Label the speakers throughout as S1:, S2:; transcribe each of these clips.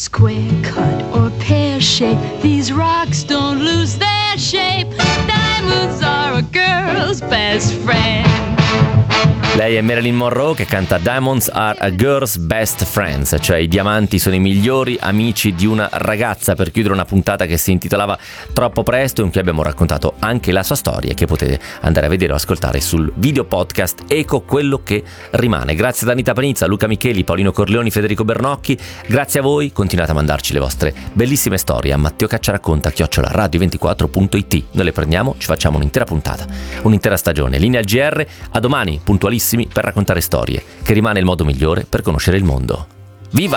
S1: Square cut or pear shape, these rocks don't lose their shape. Diamonds are a girl's best friend.
S2: Lei è Marilyn Monroe che canta Diamonds are a girl's best friends, cioè i diamanti sono i migliori amici di una ragazza, per chiudere una puntata che si intitolava Troppo presto, in cui abbiamo raccontato anche la sua storia, che potete andare a vedere o ascoltare sul video podcast Eco quello che rimane. Grazie ad Anita Panizza, Luca Micheli, Paolino Corleoni, Federico Bernocchi, grazie a voi, continuate a mandarci le vostre bellissime storie a matteocacciaracconta@radio24.it. Noi le prendiamo, ci facciamo un'intera puntata, un'intera stagione. Linea al GR, a domani, puntualissimi per raccontare storie, che rimane il modo migliore per conoscere il mondo. Viva!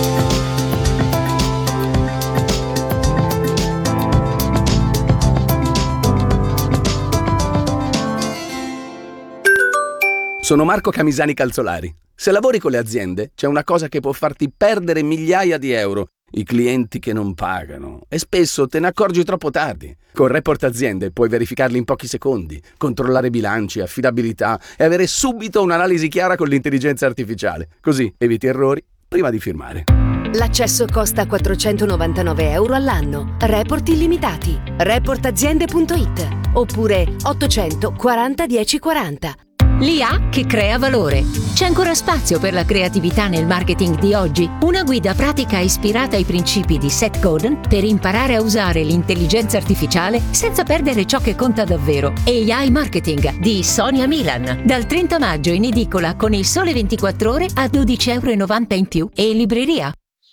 S3: Sono Marco Camisani Calzolari. Se lavori con le aziende, c'è una cosa che può farti perdere migliaia di euro: i clienti che non pagano. E spesso te ne accorgi troppo tardi. Con Report Aziende puoi verificarli in pochi secondi, controllare bilanci, affidabilità e avere subito un'analisi chiara con l'intelligenza artificiale. Così eviti errori prima di firmare.
S4: L'accesso costa 499 euro all'anno. Report illimitati. Reportaziende.it oppure 840 1040.
S5: L'IA che crea valore. C'è ancora spazio per la creatività nel marketing di oggi? Una guida pratica ispirata ai principi di Seth Godin per imparare a usare l'intelligenza artificiale senza perdere ciò che conta davvero. AI Marketing di Sonia Milan. Dal 30 maggio in edicola con Il Sole 24 Ore a 12,90 € in più e in libreria.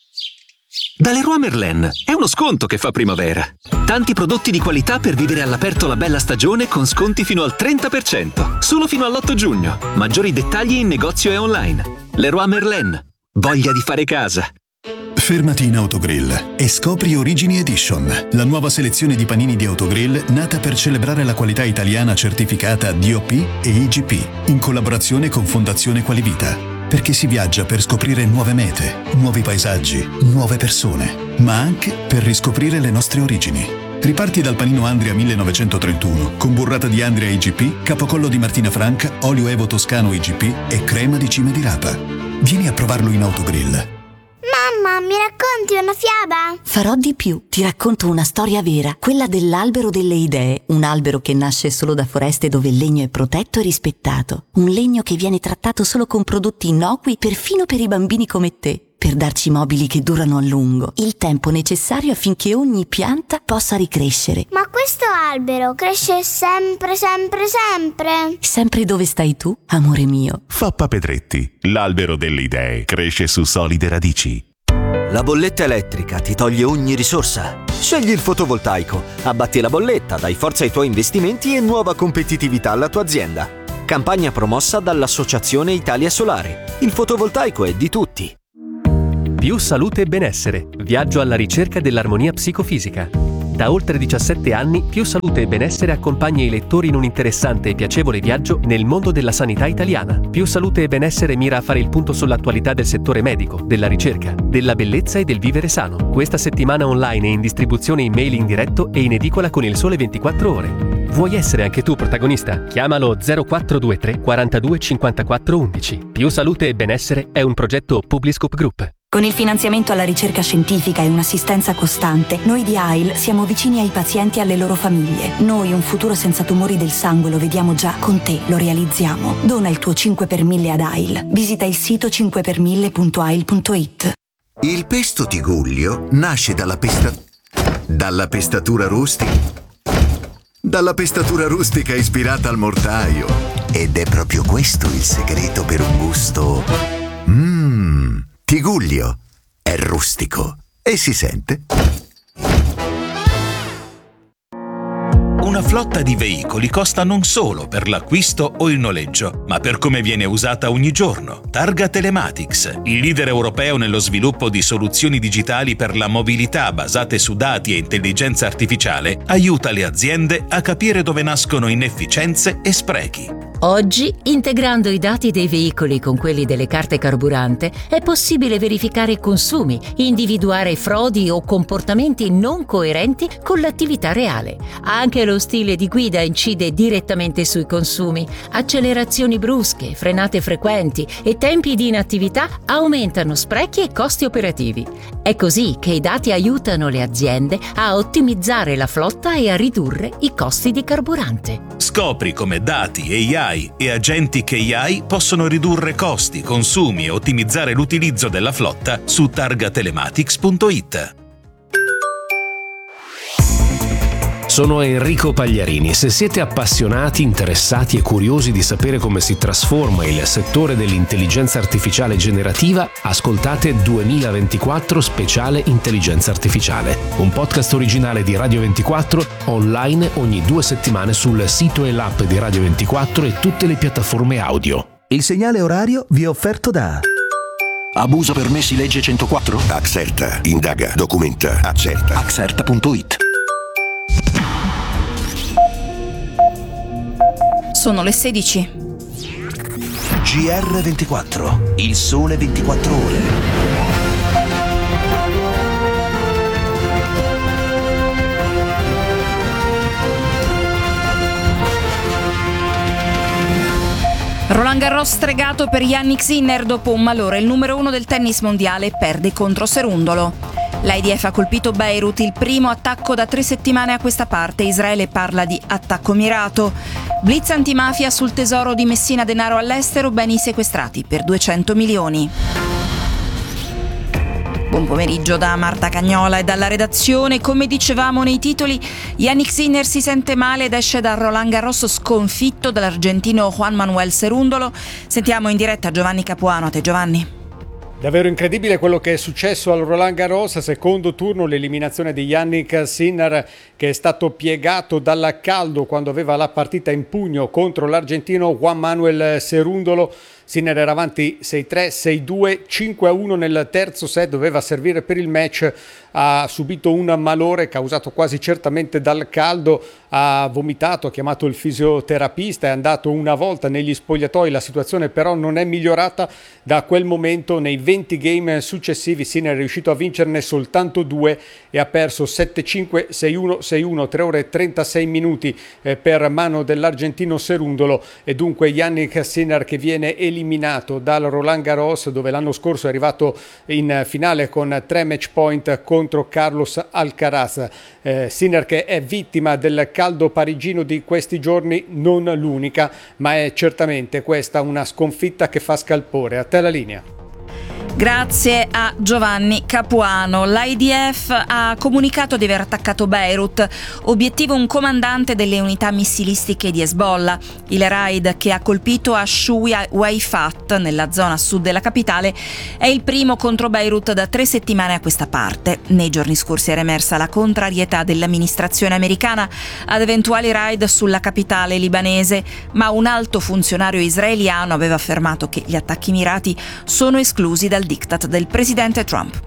S6: Da Leroy Merlin è uno sconto che fa primavera. Tanti prodotti di qualità per vivere all'aperto la bella stagione con sconti fino al 30%. Solo fino all'8 giugno. Maggiori dettagli in negozio e online. Leroy Merlin. Voglia di fare casa.
S7: Fermati in Autogrill e scopri Origini Edition, la nuova selezione di panini di Autogrill nata per celebrare la qualità italiana certificata DOP e IGP, in collaborazione con Fondazione Qualivita. Perché si viaggia per scoprire nuove mete, nuovi paesaggi, nuove persone, ma anche per riscoprire le nostre origini. Riparti dal panino Andria 1931, con burrata di Andria IGP, capocollo di Martina Franca, olio Evo Toscano IGP e crema di cime di rapa. Vieni a provarlo in Autogrill.
S8: Mamma, mi racconti una fiaba?
S9: Farò di più, ti racconto una storia vera, quella dell'albero delle idee, un albero che nasce solo da foreste dove il legno è protetto e rispettato, un legno che viene trattato solo con prodotti innocui perfino per i bambini come te, per darci mobili che durano a lungo, il tempo necessario affinché ogni pianta possa ricrescere.
S8: Ma questo albero cresce sempre, sempre, sempre?
S9: Sempre dove stai tu, amore mio.
S10: Fappa Pedretti, l'albero delle idee, cresce su solide radici.
S11: La bolletta elettrica ti toglie ogni risorsa. Scegli il fotovoltaico, abbatti la bolletta, dai forza ai tuoi investimenti e nuova competitività alla tua azienda. Campagna promossa dall'Associazione Italia Solare. Il fotovoltaico è di tutti.
S12: Più salute e benessere. Viaggio alla ricerca dell'armonia psicofisica. Da oltre 17 anni, Più Salute e Benessere accompagna i lettori in un interessante e piacevole viaggio nel mondo della sanità italiana. Più Salute e Benessere mira a fare il punto sull'attualità del settore medico, della ricerca, della bellezza e del vivere sano. Questa settimana online è in distribuzione in mail in diretto e in edicola con Il Sole 24 Ore. Vuoi essere anche tu protagonista? Chiamalo 0423 42 54 11. Più Salute e Benessere è un progetto Publiscope Group.
S13: Con il finanziamento alla ricerca scientifica e un'assistenza costante, noi di AIL siamo vicini ai pazienti e alle loro famiglie. Noi un futuro senza tumori del sangue lo vediamo già, con te lo realizziamo. Dona il tuo 5 per 1000 ad AIL. Visita il sito 5per1000.ail.it.
S14: Il pesto Tigullio nasce dalla pestatura rustica ispirata al mortaio. Ed è proprio questo il segreto per un gusto... Tigullio è rustico e si sente.
S15: Una flotta di veicoli costa non solo per l'acquisto o il noleggio, ma per come viene usata ogni giorno. Targa Telematics, il leader europeo nello sviluppo di soluzioni digitali per la mobilità basate su dati e intelligenza artificiale, aiuta le aziende a capire dove nascono inefficienze e sprechi.
S5: Oggi, integrando i dati dei veicoli con quelli delle carte carburante, è possibile verificare consumi, individuare frodi o comportamenti non coerenti con l'attività reale. Anche lo stile di guida incide direttamente sui consumi. Accelerazioni brusche, frenate frequenti e tempi di inattività aumentano sprechi e costi operativi. È così che i dati aiutano le aziende a ottimizzare la flotta e a ridurre i costi di carburante.
S15: Scopri come dati, AI e agenti AI possono ridurre costi, consumi e ottimizzare l'utilizzo della flotta su targatelematics.it.
S16: Sono Enrico Pagliarini. Se siete appassionati, interessati e curiosi di sapere come si trasforma il settore dell'intelligenza artificiale generativa, ascoltate 2024 Speciale Intelligenza Artificiale, un podcast originale di Radio 24, online ogni 2 settimane sul sito e l'app di Radio 24 e tutte le piattaforme audio.
S17: Il segnale orario vi è offerto da...
S18: Abuso permessi legge 104?
S19: Axerta, indaga, documenta, accerta.
S18: Axerta.it.
S20: Sono le 16.
S18: GR24, il sole 24 ore.
S20: Roland Garros stregato per Jannik Sinner dopo un malore. Il numero 1 del tennis mondiale perde contro Serundolo. L'IDF ha colpito Beirut, il primo attacco da 3 settimane a questa parte. Israele parla di attacco mirato. Blitz antimafia sul tesoro di Messina Denaro all'estero, beni sequestrati per 200 milioni. Buon pomeriggio da Marta Cagnola e dalla redazione. Come dicevamo nei titoli, Jannik Sinner si sente male ed esce da Roland Garros sconfitto dall'argentino Juan Manuel Cerúndolo. Sentiamo in diretta Giovanni Capuano. A te Giovanni.
S21: Davvero incredibile quello che è successo al Roland Garros, secondo turno l'eliminazione di Jannik Sinner, che è stato piegato dal caldo quando aveva la partita in pugno contro l'argentino Juan Manuel Cerúndolo. Sinner era avanti 6-3, 6-2, 5-1 nel terzo set, doveva servire per il match, ha subito un malore causato quasi certamente dal caldo, ha vomitato, ha chiamato il fisioterapista, è andato una volta negli spogliatoi, la situazione però non è migliorata. Da quel momento nei 20 game successivi Sinner è riuscito a vincerne soltanto 2 e ha perso 7-5, 6-1, 6-1, 3 ore e 36 minuti per mano dell'argentino Cerúndolo, e dunque Jannik Sinner che viene eliminato dal Roland Garros, dove l'anno scorso è arrivato in finale con 3 match point contro Carlos Alcaraz. Sinner che è vittima del caldo parigino di questi giorni, non l'unica, ma è certamente questa una sconfitta che fa scalpore. A te la linea.
S20: Grazie a Giovanni Capuano. L'IDF ha comunicato di aver attaccato Beirut, obiettivo un comandante delle unità missilistiche di Hezbollah. Il raid che ha colpito Ashuya Waifat, nella zona sud della capitale, è il primo contro Beirut da 3 settimane a questa parte. Nei giorni scorsi era emersa la contrarietà dell'amministrazione americana ad eventuali raid sulla capitale libanese, ma un alto funzionario israeliano aveva affermato che gli attacchi mirati sono esclusi dal diktat del presidente Trump.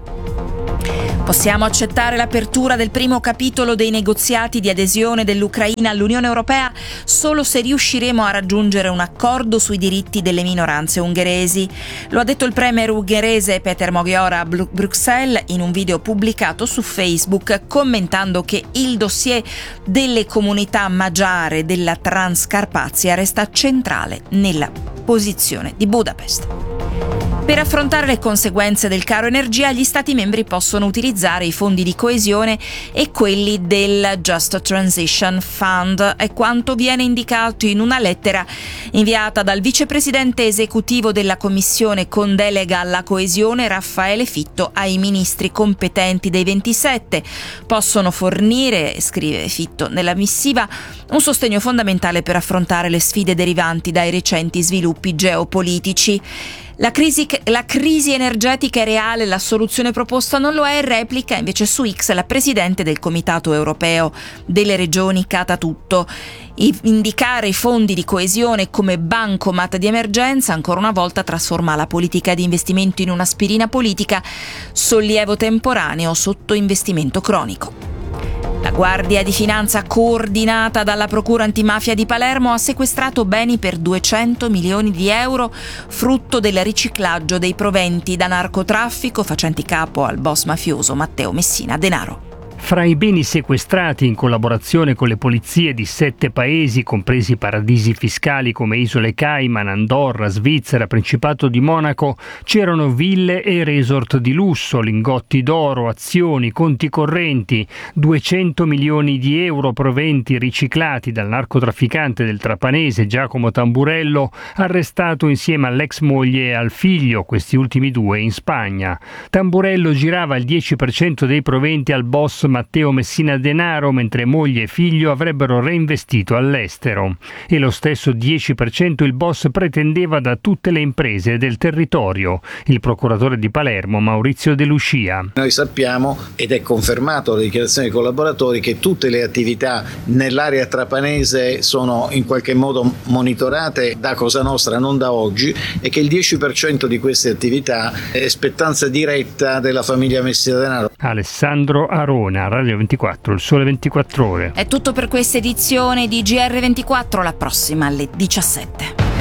S20: Possiamo accettare l'apertura del primo capitolo dei negoziati di adesione dell'Ucraina all'Unione Europea solo se riusciremo a raggiungere un accordo sui diritti delle minoranze ungheresi. Lo ha detto il premier ungherese Peter Magyar a Bruxelles in un video pubblicato su Facebook, commentando che il dossier delle comunità magiare della Transcarpazia resta centrale nella posizione di Budapest. Per affrontare le conseguenze del caro energia, gli Stati membri possono utilizzare i fondi di coesione e quelli del Just Transition Fund, è quanto viene indicato in una lettera inviata dal vicepresidente esecutivo della Commissione con delega alla coesione Raffaele Fitto ai ministri competenti dei 27. Possono fornire, scrive Fitto nella missiva, un sostegno fondamentale per affrontare le sfide derivanti dai recenti sviluppi geopolitici. La crisi energetica è reale, la soluzione proposta non lo è, replica invece su X la presidente del Comitato Europeo delle Regioni Cata Tutto. Indicare i fondi di coesione come bancomat di emergenza ancora una volta trasforma la politica di investimento in un'aspirina politica, sollievo temporaneo sotto investimento cronico. La Guardia di Finanza, coordinata dalla Procura Antimafia di Palermo, ha sequestrato beni per 200 milioni di euro, frutto del riciclaggio dei proventi da narcotraffico facenti capo al boss mafioso Matteo Messina Denaro.
S1: Fra i beni sequestrati in collaborazione con le polizie di 7 paesi, compresi paradisi fiscali come Isole Cayman, Andorra, Svizzera, Principato di Monaco, c'erano ville e resort di lusso, lingotti d'oro, azioni, conti correnti, 200 milioni di euro proventi riciclati dal narcotrafficante del trapanese Giacomo Tamburello, arrestato insieme all'ex moglie e al figlio, questi ultimi due in Spagna. Tamburello girava il 10% dei proventi al boss Matteo Messina Denaro, mentre moglie e figlio avrebbero reinvestito all'estero. E lo stesso 10% il boss pretendeva da tutte le imprese del territorio. Il procuratore di Palermo, Maurizio De Lucia.
S22: Noi sappiamo, ed è confermato dalle dichiarazioni dei collaboratori, che tutte le attività nell'area trapanese sono in qualche modo monitorate da Cosa Nostra, non da oggi, e che il 10% di queste attività è spettanza diretta della famiglia Messina Denaro.
S1: Alessandro Arona, Radio 24, il Sole 24 Ore.
S20: È tutto per questa edizione di GR24, la prossima alle 17.